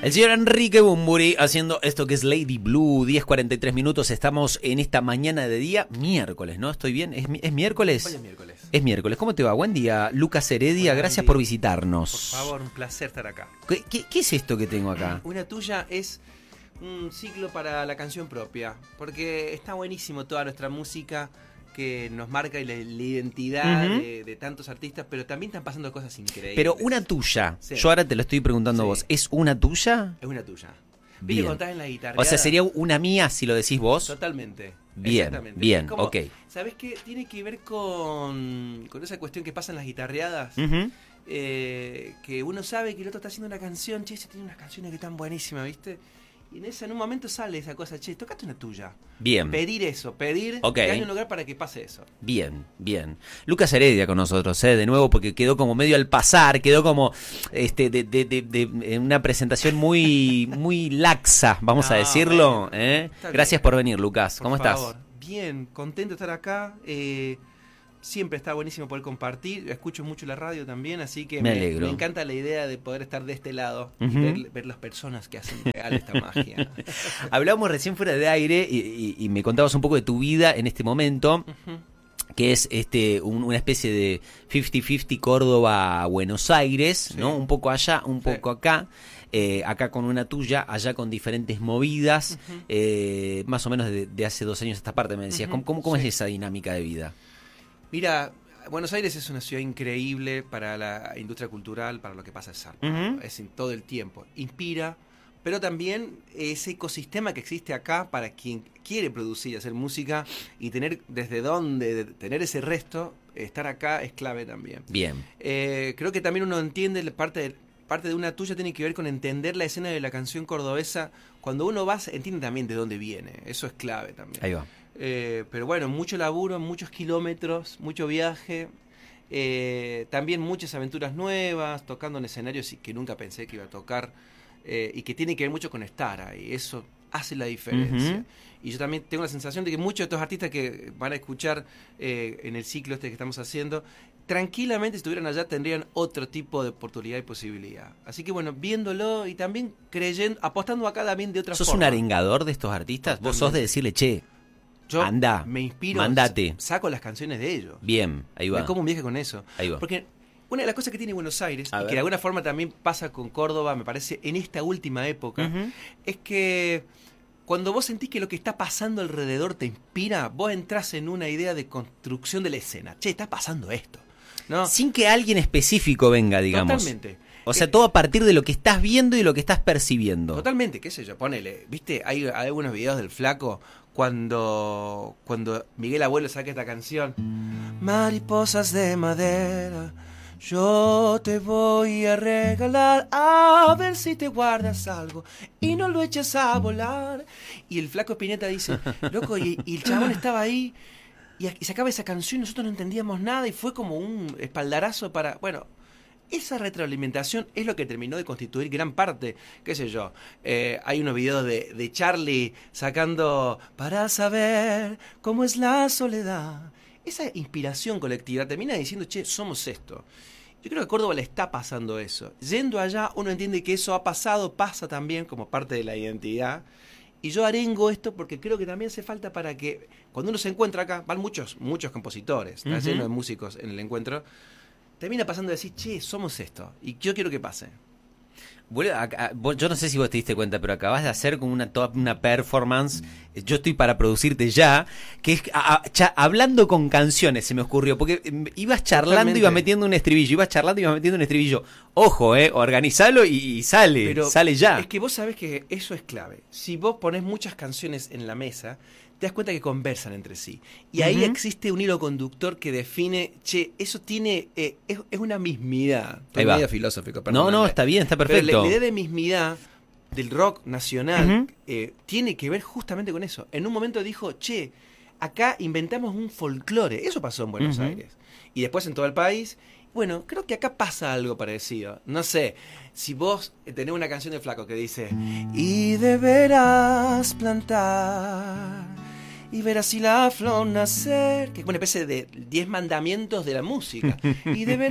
El señor Enrique Bunbury haciendo esto que es Lady Blue, 10:43 minutos. Estamos en esta mañana de día miércoles, ¿no? ¿Estoy bien? ¿Es miércoles? Hoy es miércoles. Es miércoles. ¿Cómo te va? Buen día, Lucas Heredia. Gracias por visitarnos. Por favor, un placer estar acá. ¿Qué es esto que tengo acá? Una tuya es un ciclo para la canción propia, porque está buenísimo toda nuestra música que nos marca la identidad de tantos artistas, pero también están pasando cosas increíbles. Pero una tuya, Sí. yo ahora te lo estoy preguntando a vos, ¿es una tuya? Es una tuya. Bien. ¿Viste contás en la guitarra? O sea, sería una mía si lo decís vos. Totalmente. Bien, Exactamente. bien, Es como, ok. ¿Sabés qué? Tiene que ver con esa cuestión que pasa en las guitarreadas. Ujú. Que uno sabe que el otro está haciendo una canción, che, ese tiene unas canciones que están buenísimas, ¿viste? Y en un momento sale esa cosa, che, tocate una tuya. Bien. Pedir eso, pedir Ok. que haya un lugar para que pase eso. Bien, bien. Lucas Heredia con nosotros, de nuevo, porque quedó como medio al pasar, quedó como en una presentación muy laxa, vamos a No, decirlo. bueno, está bien. Gracias por venir, Lucas. Por ¿Cómo favor. estás? Bien, contento de estar acá. Siempre está buenísimo poder compartir. Escucho mucho la radio también, así que Me alegro. me encanta la idea de poder estar de este lado Ujú. y ver las personas que hacen real esta magia. Hablábamos recién fuera de aire y me contabas un poco de tu vida en este momento, Ujú. que es una especie de 50-50 Córdoba-Buenos Aires, Sí. ¿no? Un poco allá, un Sí. poco acá. Acá con una tuya, allá con diferentes movidas, más o menos de hace 2 años a esta parte me decías. Ujú. ¿Cómo es Sí. esa dinámica de vida? Mira, Buenos Aires es una ciudad increíble para la industria cultural, para lo que pasa en Zarpado. Ujú. Es en todo el tiempo. Inspira, pero también ese ecosistema que existe acá para quien quiere producir, hacer música y tener desde dónde, tener ese resto, estar acá es clave también. Bien. Creo que también uno entiende parte de una tuya tiene que ver con entender la escena de la canción cordobesa. Cuando uno va, entiende también de dónde viene. Eso es clave también. Ahí va. Pero bueno, mucho laburo, muchos kilómetros, mucho viaje, también muchas aventuras nuevas, tocando en escenarios que nunca pensé que iba a tocar, y que tiene que ver mucho con estar ahí, eso hace la diferencia. Ujú. Y yo también tengo la sensación de que muchos de estos artistas que van a escuchar en el ciclo este que estamos haciendo, tranquilamente si estuvieran allá tendrían otro tipo de oportunidad y posibilidad. Así que bueno, viéndolo y también creyendo, apostando acá también de otra ¿Sos forma. un arengador de estos artistas? ¿Vos sos de decirle, che, Yo anda, me inspiro, mandate? saco las canciones de ellos. Bien, ahí va. Me como un viaje con eso. Ahí va. Porque una de las cosas que tiene Buenos Aires, A y ver. que de alguna forma también pasa con Córdoba, me parece, en esta última época, Ujú. es que cuando vos sentís que lo que está pasando alrededor te inspira, vos entrás en una idea de construcción de la escena. Che, está pasando esto, ¿no? Sin que alguien específico venga, digamos. Totalmente. O sea, todo a partir de lo que estás viendo y lo que estás percibiendo. Totalmente, qué sé yo, ponele. ¿Viste? Hay algunos videos del Flaco cuando Miguel Abuelo saca esta canción. Mariposas de madera, yo te voy a regalar, a ver si te guardas algo y no lo eches a volar. Y el Flaco Spinetta dice, loco, y el chabón estaba ahí y sacaba esa canción y nosotros no entendíamos nada y fue como un espaldarazo para, bueno, esa retroalimentación es lo que terminó de constituir gran parte, qué sé yo. Hay unos videos de Charlie sacando para saber cómo es la soledad. Esa inspiración colectiva termina diciendo, che, somos esto. Yo creo que a Córdoba le está pasando eso. Yendo allá uno entiende que eso ha pasado, pasa también como parte de la identidad. Y yo arengo esto porque creo que también hace falta para que cuando uno se encuentra acá, van muchos compositores, está Ujú. lleno de músicos en el encuentro, termina pasando de decir, che, somos esto. Y yo quiero que pase. Yo no sé si vos te diste cuenta, pero acabas de hacer como una performance. Yo estoy para producirte ya, que es hablando con canciones, se me ocurrió, porque ibas charlando, Totalmente. ibas metiendo un estribillo, ibas charlando, ibas metiendo un estribillo. Ojo, organizalo y sale, Pero sale ya. es que vos sabés que eso es clave. Si vos ponés muchas canciones en la mesa, te das cuenta que conversan entre sí. Y ahí Ujú. existe un hilo conductor que define, che, eso tiene, es una mismidad. Estoy Ahí va. medio filosófico, No, perdóname. está bien, está Pero perfecto. la idea de mismidad del rock nacional Ujú. tiene que ver justamente con eso. En un momento dijo, che, acá inventamos un folclore. Eso pasó en Buenos Ujú. Aires. Y después en todo el país. Bueno, creo que acá pasa algo parecido. No sé, si vos tenés una canción de Flaco que dice y deberás plantar y ver así la flor nacer, que es una especie de 10 mandamientos de la música. Y deberás